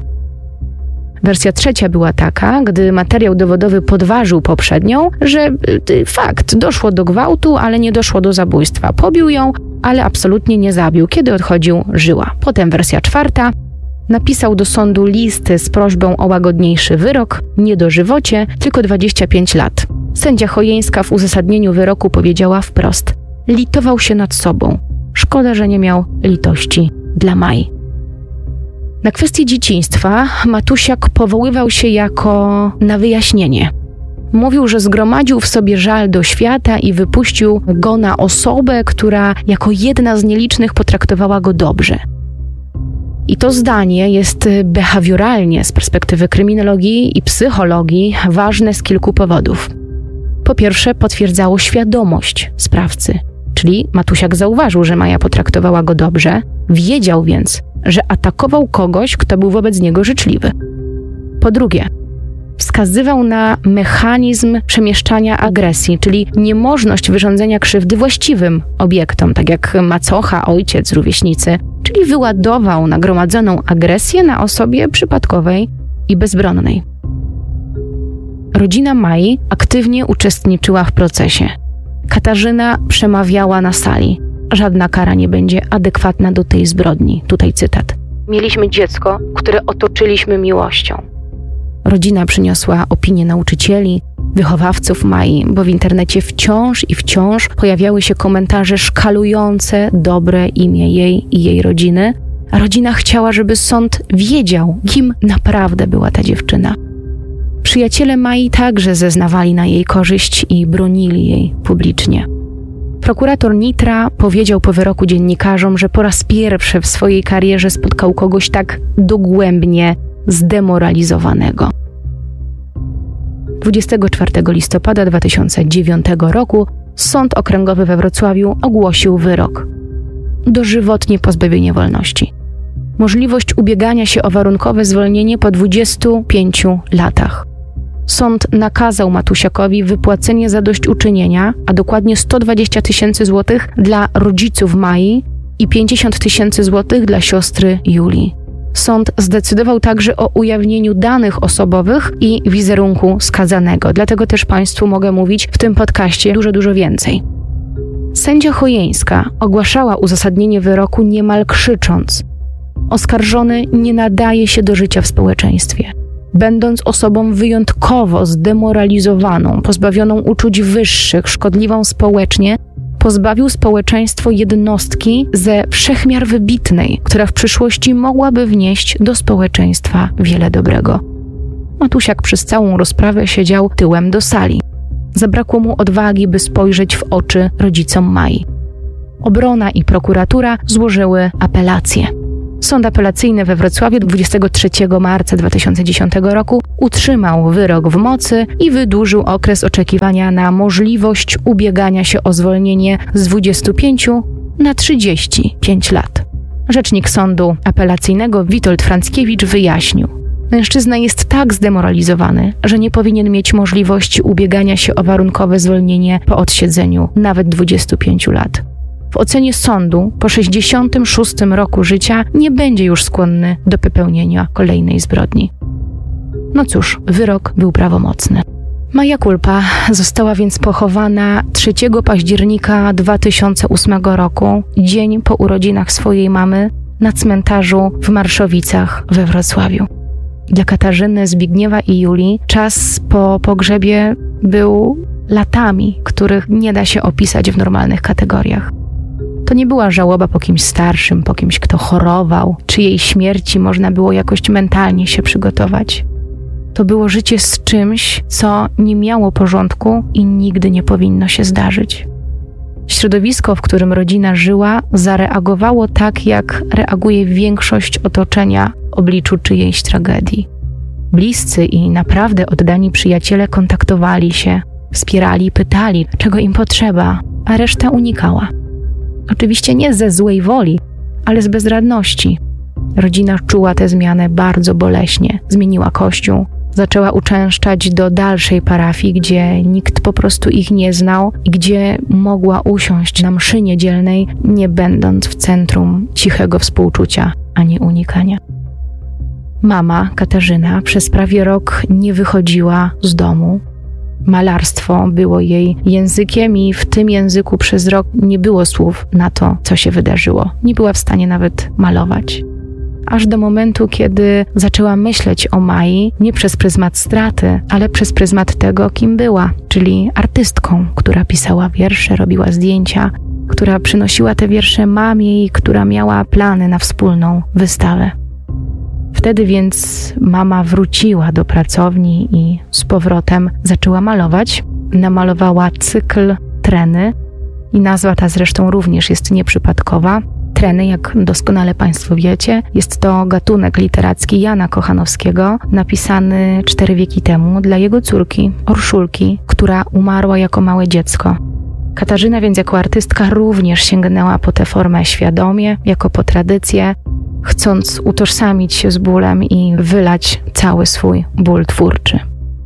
Wersja trzecia była taka, gdy materiał dowodowy podważył poprzednią, że fakt, doszło do gwałtu, ale nie doszło do zabójstwa. Pobił ją, ale absolutnie nie zabił. Kiedy odchodził, żyła. Potem wersja czwarta. Napisał do sądu listy z prośbą o łagodniejszy wyrok, nie dożywocie, tylko 25 lat. Sędzia Chojeńska w uzasadnieniu wyroku powiedziała wprost: litował się nad sobą. Szkoda, że nie miał litości dla Mai. Na kwestię dzieciństwa Matusiak powoływał się jako na wyjaśnienie. Mówił, że zgromadził w sobie żal do świata i wypuścił go na osobę, która jako jedna z nielicznych potraktowała go dobrze. I to zdanie jest behawioralnie z perspektywy kryminologii i psychologii ważne z kilku powodów. Po pierwsze, potwierdzało świadomość sprawcy, czyli Matusiak zauważył, że Maja potraktowała go dobrze, wiedział więc, że atakował kogoś, kto był wobec niego życzliwy. Po drugie, wskazywał na mechanizm przemieszczania agresji, czyli niemożność wyrządzenia krzywdy właściwym obiektom, tak jak macocha, ojciec, rówieśnicy, czyli wyładował nagromadzoną agresję na osobie przypadkowej i bezbronnej. Rodzina Mai aktywnie uczestniczyła w procesie. Katarzyna przemawiała na sali: żadna kara nie będzie adekwatna do tej zbrodni. Tutaj cytat. Mieliśmy dziecko, które otoczyliśmy miłością. Rodzina przyniosła opinię nauczycieli, wychowawców Mai, bo w internecie wciąż pojawiały się komentarze szkalujące dobre imię jej i jej rodziny, a rodzina chciała, żeby sąd wiedział, kim naprawdę była ta dziewczyna. Przyjaciele Mai także zeznawali na jej korzyść i bronili jej publicznie. Prokurator Nitra powiedział po wyroku dziennikarzom, że po raz pierwszy w swojej karierze spotkał kogoś tak dogłębnie zdemoralizowanego. 24 listopada 2009 roku Sąd Okręgowy we Wrocławiu ogłosił wyrok: dożywotnie pozbawienie wolności. Możliwość ubiegania się o warunkowe zwolnienie po 25 latach. Sąd nakazał Matusiakowi wypłacenie zadośćuczynienia, a dokładnie 120 000 złotych dla rodziców Mai i 50 000 złotych dla siostry Julii. Sąd zdecydował także o ujawnieniu danych osobowych i wizerunku skazanego. Dlatego też Państwu mogę mówić w tym podcaście dużo więcej. Sędzia Chojeńska ogłaszała uzasadnienie wyroku niemal krzycząc: oskarżony nie nadaje się do życia w społeczeństwie. Będąc osobą wyjątkowo zdemoralizowaną, pozbawioną uczuć wyższych, szkodliwą społecznie, pozbawił społeczeństwo jednostki ze wszechmiar wybitnej, która w przyszłości mogłaby wnieść do społeczeństwa wiele dobrego. Matusiak przez całą rozprawę siedział tyłem do sali. Zabrakło mu odwagi, by spojrzeć w oczy rodzicom Mai. Obrona i prokuratura złożyły apelację. Sąd apelacyjny we Wrocławiu 23 marca 2010 roku utrzymał wyrok w mocy i wydłużył okres oczekiwania na możliwość ubiegania się o zwolnienie z 25 na 35 lat. Rzecznik sądu apelacyjnego Witold Franckiewicz wyjaśnił: mężczyzna jest tak zdemoralizowany, że nie powinien mieć możliwości ubiegania się o warunkowe zwolnienie po odsiedzeniu nawet 25 lat. W ocenie sądu po 66 roku życia nie będzie już skłonny do popełnienia kolejnej zbrodni. No cóż, wyrok był prawomocny. Maja Kulpa została więc pochowana 3 października 2008 roku, dzień po urodzinach swojej mamy, na cmentarzu w Marszowicach we Wrocławiu. Dla Katarzyny, Zbigniewa i Julii czas po pogrzebie był latami, których nie da się opisać w normalnych kategoriach. To nie była żałoba po kimś starszym, po kimś, kto chorował, czyjej śmierci można było jakoś mentalnie się przygotować. To było życie z czymś, co nie miało porządku i nigdy nie powinno się zdarzyć. Środowisko, w którym rodzina żyła, zareagowało tak, jak reaguje większość otoczenia w obliczu czyjejś tragedii. Bliscy i naprawdę oddani przyjaciele kontaktowali się, wspierali, pytali, czego im potrzeba, a reszta unikała. Oczywiście nie ze złej woli, ale z bezradności. Rodzina czuła tę zmianę bardzo boleśnie. Zmieniła kościół, zaczęła uczęszczać do dalszej parafii, gdzie nikt po prostu ich nie znał i gdzie mogła usiąść na mszy niedzielnej, nie będąc w centrum cichego współczucia ani unikania. Mama, Katarzyna, przez prawie rok nie wychodziła z domu. Malarstwo było jej językiem i w tym języku przez rok nie było słów na to, co się wydarzyło. Nie była w stanie nawet malować. Aż do momentu, kiedy zaczęła myśleć o Mai nie przez pryzmat straty, ale przez pryzmat tego, kim była, czyli artystką, która pisała wiersze, robiła zdjęcia, która przynosiła te wiersze mamie i która miała plany na wspólną wystawę. Wtedy więc mama wróciła do pracowni i z powrotem zaczęła malować. Namalowała cykl Treny i nazwa ta zresztą również jest nieprzypadkowa. Treny, jak doskonale Państwo wiecie, jest to gatunek literacki Jana Kochanowskiego, napisany 4 wieki temu dla jego córki, Orszulki, która umarła jako małe dziecko. Katarzyna więc jako artystka również sięgnęła po tę formę świadomie, jako po tradycję, chcąc utożsamić się z bólem i wylać cały swój ból twórczy.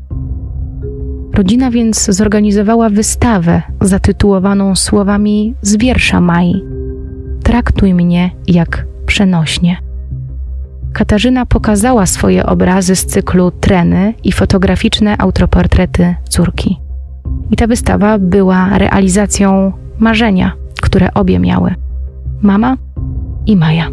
Rodzina więc zorganizowała wystawę zatytułowaną słowami z wiersza Mai: Traktuj mnie jak przenośnie. Katarzyna pokazała swoje obrazy z cyklu Treny i fotograficzne autoportrety córki. I ta wystawa była realizacją marzenia, które obie miały: mama i Maja.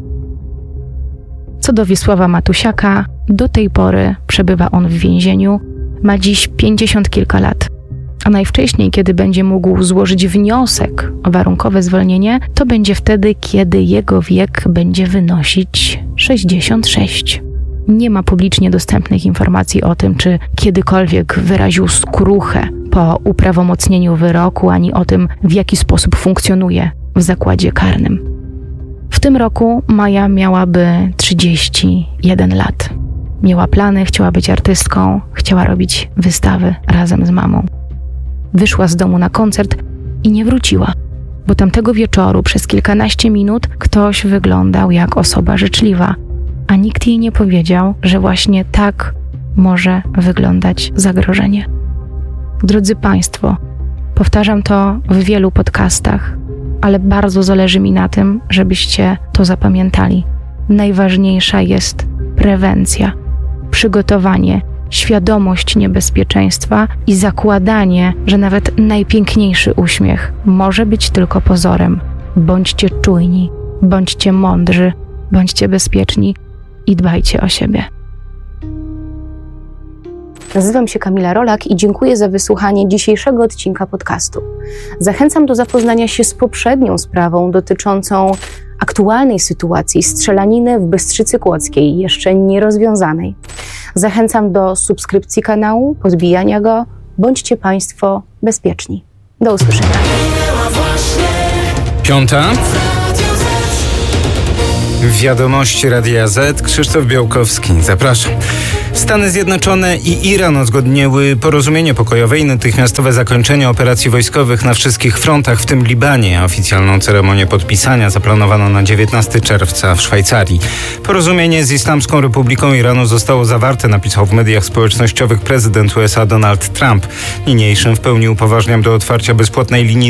Co do Wiesława Matusiaka, do tej pory przebywa on w więzieniu, ma dziś 50 kilka lat. A najwcześniej, kiedy będzie mógł złożyć wniosek o warunkowe zwolnienie, to będzie wtedy, kiedy jego wiek będzie wynosić 66. Nie ma publicznie dostępnych informacji o tym, czy kiedykolwiek wyraził skruchę po uprawomocnieniu wyroku, ani o tym, w jaki sposób funkcjonuje w zakładzie karnym. W tym roku Maja miałaby 31 lat. Miała plany, chciała być artystką, chciała robić wystawy razem z mamą. Wyszła z domu na koncert i nie wróciła, bo tamtego wieczoru przez kilkanaście minut ktoś wyglądał jak osoba życzliwa, a nikt jej nie powiedział, że właśnie tak może wyglądać zagrożenie. Drodzy Państwo, powtarzam to w wielu podcastach, ale bardzo zależy mi na tym, żebyście to zapamiętali. Najważniejsza jest prewencja, przygotowanie, świadomość niebezpieczeństwa i zakładanie, że nawet najpiękniejszy uśmiech może być tylko pozorem. Bądźcie czujni, bądźcie mądrzy, bądźcie bezpieczni i dbajcie o siebie. Nazywam się Kamila Rolak i dziękuję za wysłuchanie dzisiejszego odcinka podcastu. Zachęcam do zapoznania się z poprzednią sprawą dotyczącą aktualnej sytuacji strzelaniny w Bystrzycy Kłodzkiej, jeszcze nierozwiązanej. Zachęcam do subskrypcji kanału, podbijania go. Bądźcie Państwo bezpieczni. Do usłyszenia. 5. Wiadomości Radia Z. Krzysztof Białkowski. Zapraszam. Stany Zjednoczone i Iran uzgodniły porozumienie pokojowe i natychmiastowe zakończenie operacji wojskowych na wszystkich frontach, w tym Libanie. Oficjalną ceremonię podpisania zaplanowano na 19 czerwca w Szwajcarii. Porozumienie z Islamską Republiką Iranu zostało zawarte, napisał w mediach społecznościowych prezydent USA Donald Trump. Niniejszym w pełni upoważniam do otwarcia bezpłatnej linii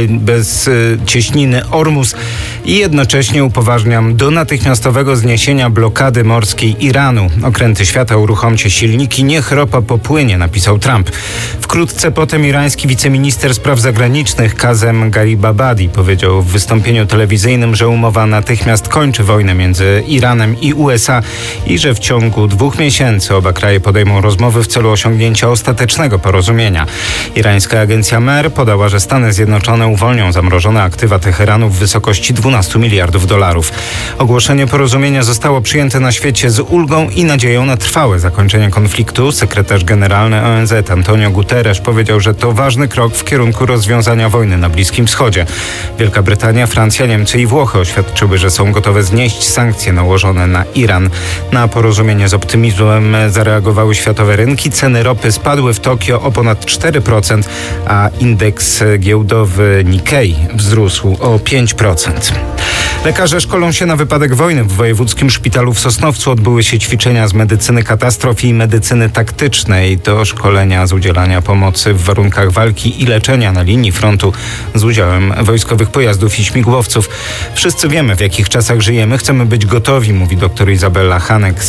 bez cieśniny Ormus i jednocześnie upoważniam do natychmiastowego zniesienia blokady morskiej Iranu. Okręty świata, uruchomcie silniki, niech ropa popłynie, napisał Trump. Wkrótce potem irański wiceminister spraw zagranicznych Kazem Garibabadi powiedział w wystąpieniu telewizyjnym, że umowa natychmiast kończy wojnę między Iranem i USA i że w ciągu 2 miesięcy oba kraje podejmą rozmowy w celu osiągnięcia ostatecznego porozumienia. Irańska agencja MER podała, że Stany Zjednoczone uwolnią zamrożone aktywa Teheranu w wysokości $12 miliardów. Ogłoszenie porozumienia zostało przyjęte na świecie z ulgą i nadzieją na trwałe zakończenie konfliktu. Sekretarz generalny ONZ Antonio Guterres powiedział, że to ważny krok w kierunku rozwiązania wojny na Bliskim Wschodzie. Wielka Brytania, Francja, Niemcy i Włochy oświadczyły, że są gotowe znieść sankcje nałożone na Iran. Na porozumienie z optymizmem zareagowały światowe rynki. Ceny ropy spadły w Tokio o ponad 4%, a indeks giełdowy Nikkei wzrósł o 5%. Lekarze szkolą się na wypadek wojny. W Wojewódzkim Szpitalu w Sosnowcu odbyły się ćwiczenia z medycyny katastrof i medycyny taktycznej. Do szkolenia z udzielania pomocy w warunkach walki i leczenia na linii frontu z udziałem wojskowych pojazdów i śmigłowców. Wszyscy wiemy, w jakich czasach żyjemy. Chcemy być gotowi, mówi dr Izabela Hanek,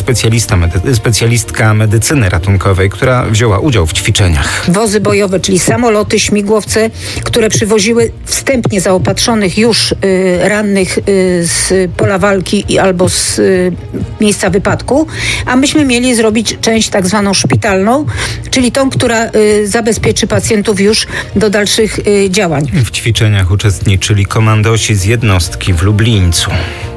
specjalistka medycyny ratunkowej, która wzięła udział w ćwiczeniach. Wozy bojowe, czyli samoloty, śmigłowce, które przywoziły wstępnie zaopatrzonych już rannych z pola walki albo z miejsca wypadku, a myśmy mieli zrobić część tak zwaną szpitalną, czyli tą, która zabezpieczy pacjentów już do dalszych działań. W ćwiczeniach uczestniczyli komandosi z jednostki w Lublińcu.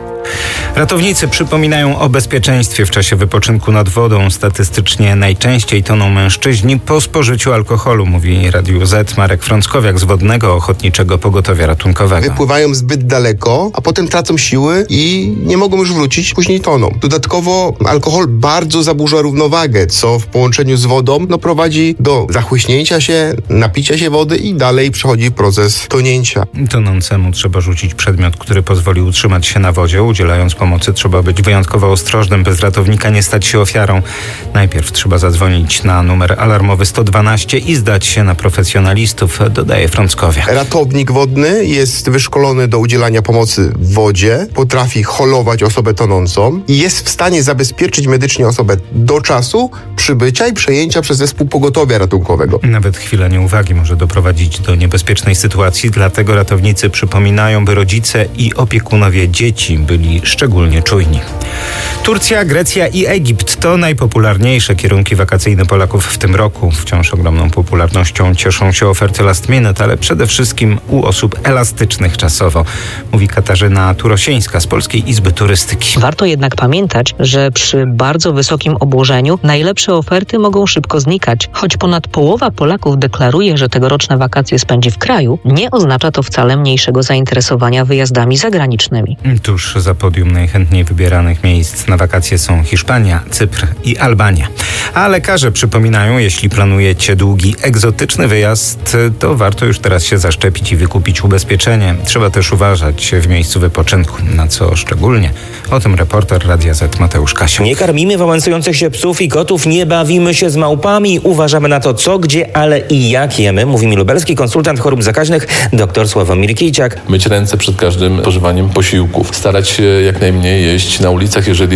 Ratownicy przypominają o bezpieczeństwie w czasie wypoczynku nad wodą. Statystycznie najczęściej toną mężczyźni po spożyciu alkoholu, mówi Radiu Z Marek Frąckowiak z Wodnego Ochotniczego Pogotowia Ratunkowego. Wypływają zbyt daleko, a potem tracą siły i nie mogą już wrócić, później toną. Dodatkowo alkohol bardzo zaburza równowagę, co w połączeniu z wodą prowadzi do zachłyśnięcia się, napicia się wody i dalej przechodzi proces tonięcia. Tonącemu trzeba rzucić przedmiot, który pozwoli utrzymać się na wodzie. Udzielając pomocy trzeba być wyjątkowo ostrożnym, by z ratownika nie stać się ofiarą. Najpierw trzeba zadzwonić na numer alarmowy 112 i zdać się na profesjonalistów, dodaje Frąckowiak. Ratownik wodny jest wyszkolony do udzielania pomocy w wodzie, potrafi holować osobę tonącą i jest w stanie zabezpieczyć medycznie osobę do czasu przybycia i przejęcia przez zespół pogotowia ratunkowego. Nawet chwila nieuwagi może doprowadzić do niebezpiecznej sytuacji, dlatego ratownicy przypominają, by rodzice i opiekunowie dzieci byli szczególnie czujni. Turcja, Grecja i Egipt to najpopularniejsze kierunki wakacyjne Polaków w tym roku. Wciąż ogromną popularnością cieszą się oferty last minute, ale przede wszystkim u osób elastycznych czasowo, mówi Katarzyna Turosieńska z Polskiej Izby Turystyki. Warto jednak pamiętać, że przy bardzo wysokim obłożeniu najlepsze oferty mogą szybko znikać. Choć ponad połowa Polaków deklaruje, że tegoroczne wakacje spędzi w kraju, nie oznacza to wcale mniejszego zainteresowania wyjazdami zagranicznymi. Tuż za podium najchętniej wybieranych miejsc na wakacje są Hiszpania, Cypr i Albania. A lekarze przypominają, jeśli planujecie długi, egzotyczny wyjazd, to warto już teraz się zaszczepić i wykupić ubezpieczenie. Trzeba też uważać w miejscu wypoczynku, na co szczególnie. O tym reporter Radia Z Mateusz Kasia. Nie karmimy wałęsujących się psów i kotów, nie bawimy się z małpami, uważamy na to co, gdzie, ale i jak jemy, mówi mi lubelski konsultant chorób zakaźnych dr Sławomir Kijciak. Myć ręce przed każdym spożywaniem posiłków. Starać się jak najmniej jeść na ulicach, jeżeli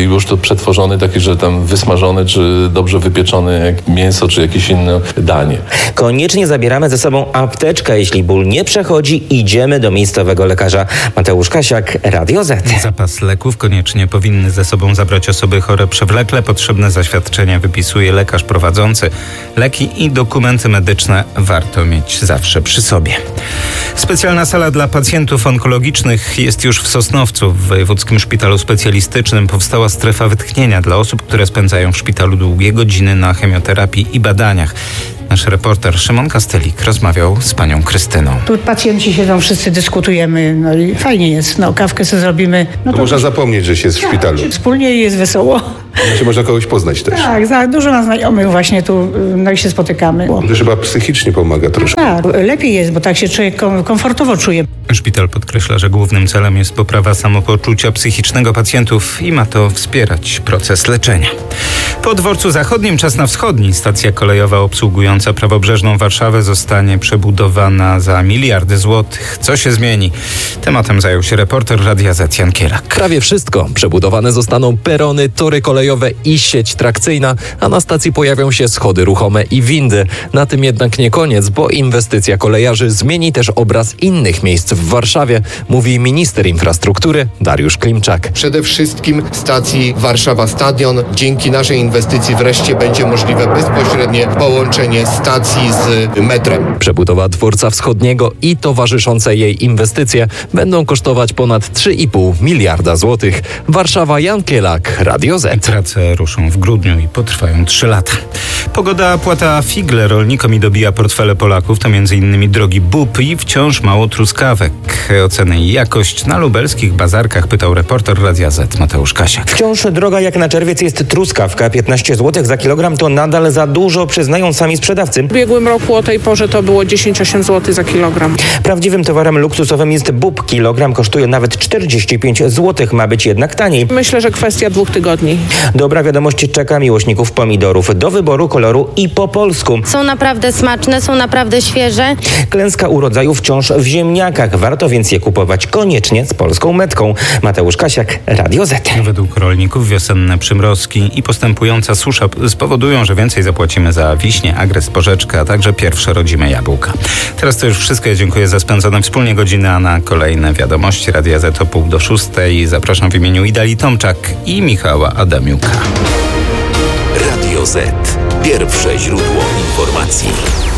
już to przetworzony, taki, że tam wysmażony, czy dobrze wypieczony jak mięso, czy jakieś inne danie. Koniecznie zabieramy ze sobą apteczkę. Jeśli ból nie przechodzi, idziemy do miejscowego lekarza. Mateusz Kasiak, Radio Z. Zapas leków koniecznie powinny ze sobą zabrać osoby chore przewlekle. Potrzebne zaświadczenia wypisuje lekarz prowadzący. Leki i dokumenty medyczne warto mieć zawsze przy sobie. Specjalna sala dla pacjentów onkologicznych jest już w Sosnowcu. W Wojewódzkim Szpitalu Specjalistycznym powstała strefa wytchnienia dla osób, które spędzają w szpitalu długie godziny na chemioterapii i badaniach. Nasz reporter Szymon Kastelik rozmawiał z panią Krystyną. Tu pacjenci siedzą, wszyscy dyskutujemy, no i fajnie jest, kawkę sobie zrobimy. No to można zapomnieć, że się jest w szpitalu. Wspólnie i jest wesoło. Można kogoś poznać też. Tak, dużo mam znajomych właśnie tu, no i się spotykamy. To chyba psychicznie pomaga troszkę. Tak, lepiej jest, bo tak się człowiek komfortowo czuje. Szpital podkreśla, że głównym celem jest poprawa samopoczucia psychicznego pacjentów i ma to wspierać proces leczenia. Po dworcu zachodnim czas na wschodni. Stacja kolejowa obsługująca prawobrzeżną Warszawę zostanie przebudowana za miliardy złotych. Co się zmieni? Tematem zajął się reporter Radia Z Jan Kielak. Prawie wszystko. Przebudowane zostaną perony, tory kolejowe i sieć trakcyjna, a na stacji pojawią się schody ruchome i windy. Na tym jednak nie koniec, bo inwestycja kolejarzy zmieni też obraz innych miejsc w Warszawie, mówi minister infrastruktury Dariusz Klimczak. Przede wszystkim stacji Warszawa Stadion. Dzięki naszej inwestycji wreszcie będzie możliwe bezpośrednie połączenie stacji z metrem. Przebudowa dworca wschodniego i towarzyszące jej inwestycje będą kosztować ponad 3,5 miliarda złotych. Warszawa, Jan Kielak, Radio Z. Prace ruszą w grudniu i potrwają 3 lata. Pogoda płata figle rolnikom i dobija portfele Polaków. To m.in. drogi bób i wciąż mało truskawek. Ocenę i jakość na lubelskich bazarkach pytał reporter Radia Z Mateusz Kasiak. Wciąż droga jak na czerwiec jest truskawka. 15 zł za kilogram to nadal za dużo, przyznają sami sprzedawcy. W ubiegłym roku o tej porze to było 10-8 zł za kilogram. Prawdziwym towarem luksusowym jest bób. Kilogram kosztuje nawet 45 zł. Ma być jednak taniej. Myślę, że kwestia 2 tygodni. Dobra wiadomość czeka miłośników pomidorów. Do wyboru koloru i po polsku. Są naprawdę smaczne, są naprawdę świeże. Klęska urodzaju wciąż w ziemniakach. Warto więc je kupować koniecznie z polską metką. Mateusz Kasiak, Radio Z. Według rolników wiosenne przymrozki i postępująca susza spowodują, że więcej zapłacimy za wiśnie, agres, porzeczkę, a także pierwsze rodzime jabłka. Teraz to już wszystko. Ja dziękuję za spędzone wspólnie godziny, a na kolejne wiadomości Radia Z o 5:45 zapraszam w imieniu Idali Tomczak i Michała Adamiuka. Radio Z. Pierwsze źródło informacji.